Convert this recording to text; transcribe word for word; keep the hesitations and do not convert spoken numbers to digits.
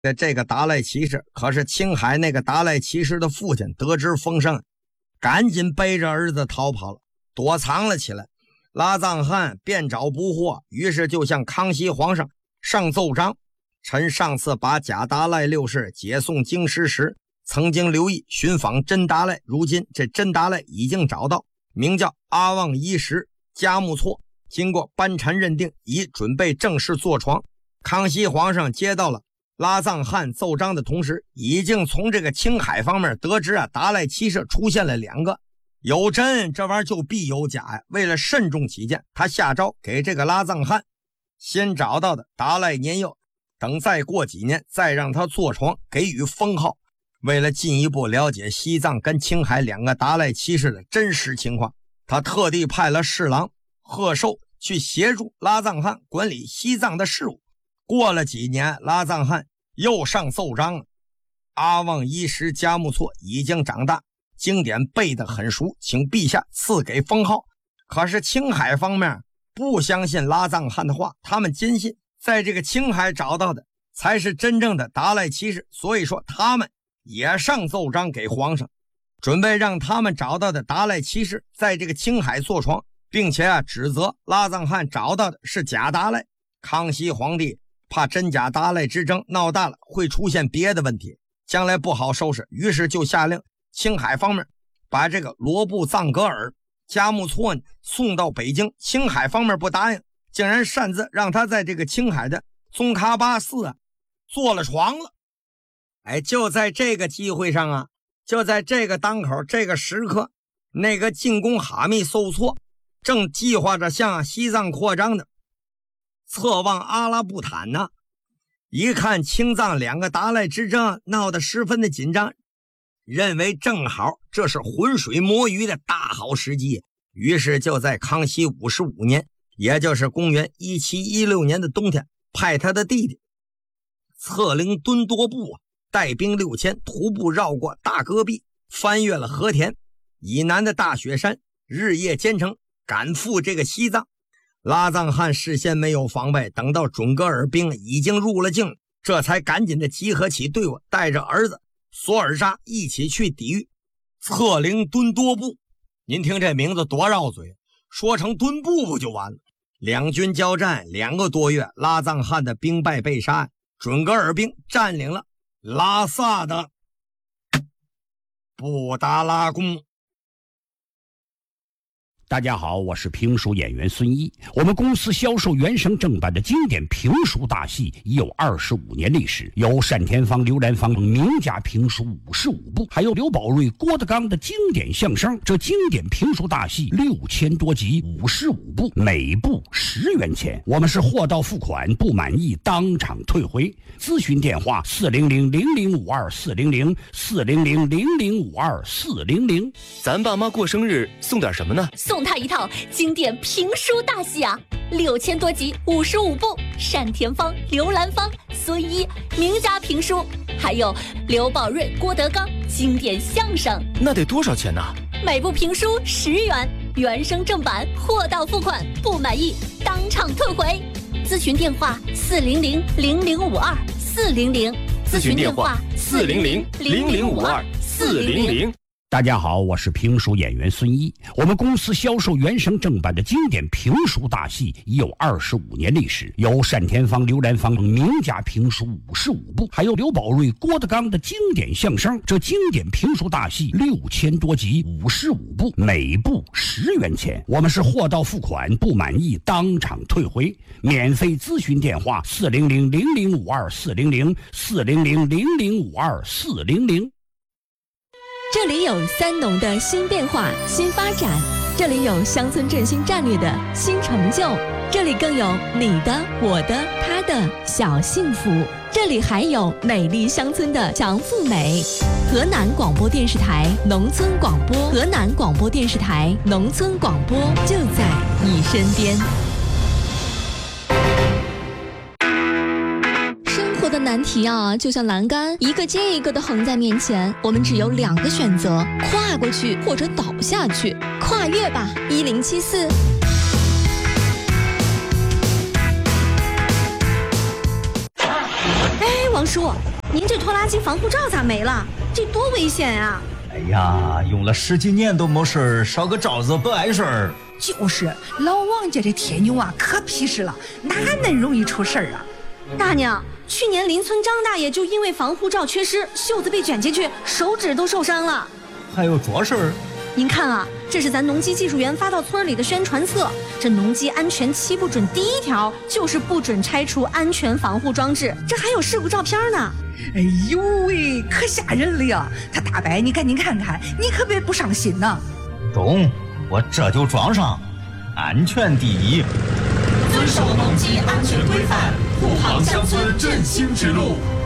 的这个达赖骑士，可是青海那个达赖骑士的父亲得知风声，赶紧背着儿子逃跑了，躲藏了起来。拉藏汗便找不获，于是就向康熙皇上上奏章：臣上次把假达赖六世解送京师时，曾经留意寻访真达赖，如今这真达赖已经找到，名叫阿旺伊什加木错，经过班禅认定，已准备正式坐床。康熙皇上接到了拉藏汗奏章的同时，已经从这个青海方面得知啊，达赖骑士出现了两个，有真这玩意儿就必有假呀。为了慎重起见，他下诏给这个拉藏汗先找到的达赖年幼，等再过几年再让他坐床，给予封号。为了进一步了解西藏跟青海两个达赖骑士的真实情况，他特地派了侍郎贺寿去协助拉藏汗管理西藏的事务。过了几年，拉藏汗又上奏章了：阿旺伊什加木错已经长大，经典背得很熟，请陛下赐给封号。可是青海方面不相信拉藏汗的话，他们坚信在这个青海找到的才是真正的达赖骑士，所以说他们也上奏章给皇上，准备让他们找到的达赖骑士在这个青海坐床，并且啊指责拉藏汗找到的是假达赖。康熙皇帝怕真假达赖之争闹大了会出现别的问题，将来不好收拾，于是就下令青海方面把这个罗布藏格尔加木错送到北京。青海方面不答应，竟然擅自让他在这个青海的宗喀巴寺啊坐了床了。哎，就在这个机会上啊，就在这个当口这个时刻，那个进攻哈密搜错正计划着向西藏扩张的侧望阿拉布坦呢，一看青藏两个达赖之争闹得十分的紧张，认为正好这是浑水摸鱼的大好时机，于是就在康熙五十五年，也就是公元一七一六年的冬天，派他的弟弟策灵敦多布啊带兵六千，徒步绕过大戈壁，翻越了和田以南的大雪山，日夜兼程赶赴这个西藏。拉藏汗事先没有防备，等到准噶尔兵已经入了境，这才赶紧的集合起队伍，带着儿子索尔扎一起去抵御策灵敦多布。您听这名字多绕嘴，说成敦布不就完了。两军交战两个多月，拉藏汗的兵败被杀，准噶尔兵占领了拉萨的布达拉宫。 大家好，我是评书演员孙一。我们公司销售原声正版的经典评书大戏已有二十五年历史，有单田芳、刘兰芳名家评书五十五部，还有刘宝瑞、郭德纲的经典相声。这经典评书大戏六千多集，五十五部，每部十元钱。我们是货到付款，不满意当场退回。咨询电话：四零零零零五二四零零四零零零零五二四零零。 咱爸妈过生日送点什么呢？ 送他一套经典评书大戏啊，六千多集，五十五部，单田芳、刘兰芳、孙一名家评书，还有刘宝瑞、郭德纲经典相声。 那得多少钱呢？ 每部评书十元，原声正版，货到付款，不满意当场退回。咨询电话：四零零零零五二四零零。 咨询电话：四零零零零五二四零零。 大家好，我是评书演员孙一。我们公司销售原声正版的经典评书大戏已有二十五年历史，有单田芳、刘兰芳名家评书五十五部，还有刘宝瑞、郭德纲的经典相声。这经典评书大戏六千多集，五十五部，每部十元钱。我们是货到付款，不满意当场退回。免费咨询电话：四零零零零五二四零零四零零零零五二四零零。 这里有三农的新变化、新发展，这里有乡村振兴战略的新成就，这里更有你的、我的、他的小幸福，这里还有美丽乡村的强富美。河南广播电视台农村广播，河南广播电视台农村广播就在你身边。生活的难题啊，就像栏杆，一个接一个的横在面前，我们只有两个选择：跨过去或者倒下去。跨越吧，一零七四。哎，王王叔，您这拖拉机防护罩咋没了？这多危险啊！ 哎呀，用了十几年都没事，烧个罩子不碍事儿。 就是，老王家这铁牛啊，可皮实了，哪能容易出事儿啊？ 大娘，去年邻村张大爷就因为防护罩缺失，袖子被卷进去，手指都受伤了。 还有这事儿？ 您看啊，这是咱农机技术员发到村里的宣传册。这农机安全七不准第一条就是不准拆除安全防护装置，这还有事故照片呢。 哎呦喂，可吓人了呀！他大伯，你赶紧看看，你可别不上心呐。 中，我这就装上。安全第一， 遵守农机安全规范，护航乡村振兴之路。